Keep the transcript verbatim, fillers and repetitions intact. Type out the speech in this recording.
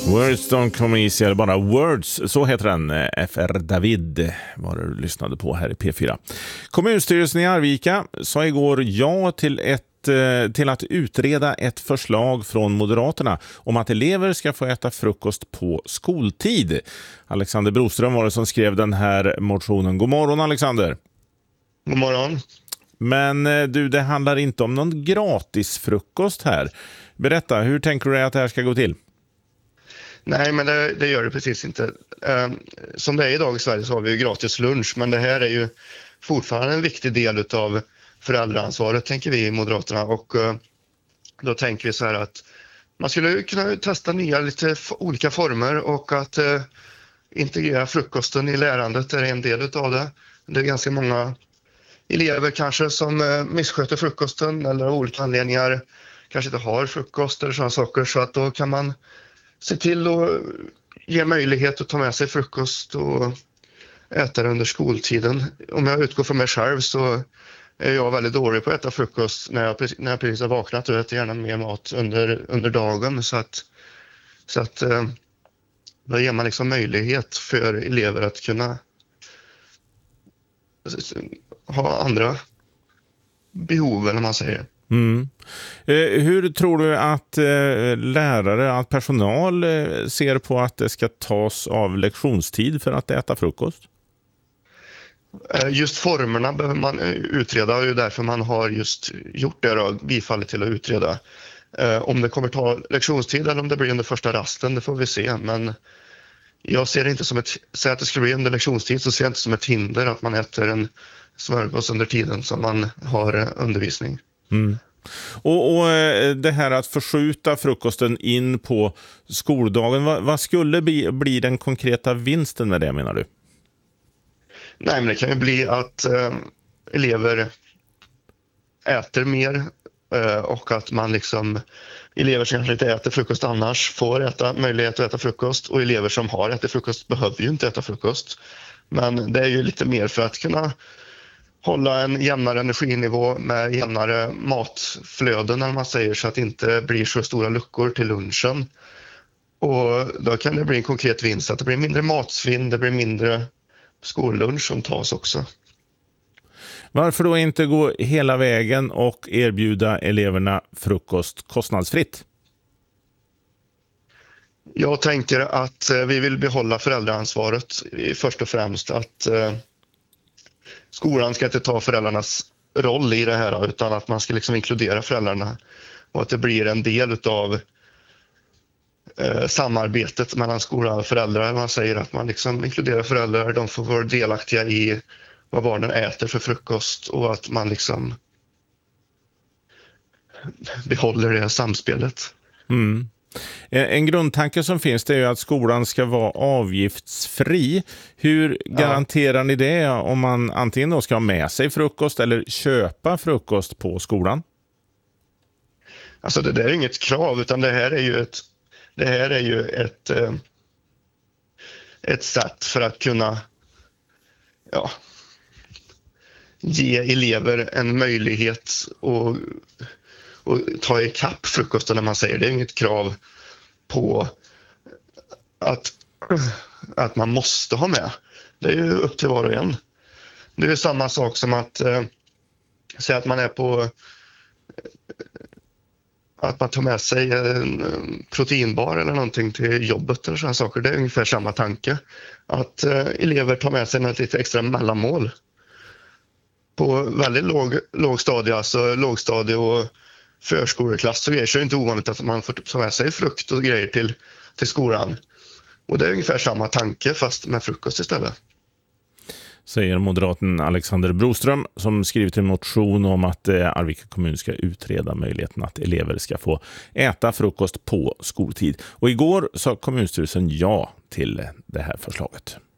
Words don't come easy, eller bara Words, så heter den. F R David var det du lyssnade på här i P fyra. Kommunstyrelsen i Arvika sa igår ja till ett till att utreda ett förslag från Moderaterna om att elever ska få äta frukost på skoltid. Alexander Broström var det som skrev den här motionen. God morgon, Alexander. God morgon. Men du, det handlar inte om någon gratis frukost här. Berätta, hur tänker du dig att det här ska gå till? Nej, men det, det gör det precis inte. Eh, som det är idag i Sverige så har vi ju gratis lunch, men det här är ju fortfarande en viktig del av föräldraansvaret, tänker vi i Moderaterna. Och eh, då tänker vi så här att man skulle kunna testa nya lite f- olika former och att eh, integrera frukosten i lärandet är en del av det. Det är ganska många elever kanske som eh, missköter frukosten eller av olika anledningar kanske inte har frukost eller sådana saker, så att då kan man se till att ge möjlighet att ta med sig frukost och äta det under skoltiden. Om jag utgår från mig själv så är jag väldigt dålig på att äta frukost när jag, när jag precis har vaknat, och äter gärna mer mat under, under dagen. Så att, så att då ger man liksom möjlighet för elever att kunna ha andra behov, eller man säger. Mm. Eh, hur tror du att eh, lärare, att personal eh, ser på att det ska tas av lektionstid för att äta frukost? Just formerna behöver man utreda, och det är därför man har just gjort det då, bifallet till att utreda. Eh, om det kommer ta lektionstid eller om det blir under första rasten, det får vi se. Men jag ser det inte som ett, säg att det skulle bli under lektionstid, så ser jag inte som ett hinder att man äter en smörgås under tiden som man har undervisning. Mm. Och, och det här att förskjuta frukosten in på skoldagen, vad, vad skulle bli, bli den konkreta vinsten med det, menar du? Nej, men det kan ju bli att eh, elever äter mer eh, och att man liksom, elever som kanske inte äter frukost annars får äta, möjlighet att äta frukost, och elever som har ätit frukost behöver ju inte äta frukost. Men det är ju lite mer för att kunna hålla en jämnare energinivå med jämnare matflöden, när man säger, så att det inte blir så stora luckor till lunchen. Och då kan det bli en konkret vinst att det blir mindre matsvinn, det blir mindre skollunch som tas också. Varför då inte gå hela vägen och erbjuda eleverna frukost kostnadsfritt? Jag tänker att vi vill behålla föräldraansvaret först och främst. Att eh, skolan ska inte ta föräldrarnas roll i det här, utan att man ska liksom inkludera föräldrarna, och att det blir en del av eh, samarbetet mellan skola och föräldrar. Man säger att man liksom inkluderar föräldrar, de får vara delaktiga i vad barnen äter för frukost, och att man liksom behåller det här samspelet. Mm. En grundtanke som finns, det är ju att skolan ska vara avgiftsfri. Hur garanterar ja. ni det om man antingen då ska ha med sig frukost eller köpa frukost på skolan? Alltså det där är inget krav, utan det här är ju ett, det här är ju ett, ett sätt för att kunna ja, ge elever en möjlighet att och ta i kapp frukosten, när man säger. Det är inget krav på att, att man måste ha med. Det är ju upp till var och en. Det är samma sak som att eh, säga att man är på eh, att man tar med sig en proteinbar eller någonting till jobbet eller sådana saker. Det är ungefär samma tanke. Att eh, elever tar med sig något lite extra mellanmål. På väldigt låg, låg stadie, alltså lågstadie och förskoleklass och grejer, så är det inte ovanligt att man får ta med sig frukt och grejer till, till skolan. Och det är ungefär samma tanke, fast med frukost istället. Säger moderaten Alexander Broström, som skrivit en motion om att eh, Arvika kommun ska utreda möjligheten att elever ska få äta frukost på skoltid. Och igår sa kommunstyrelsen ja till det här förslaget.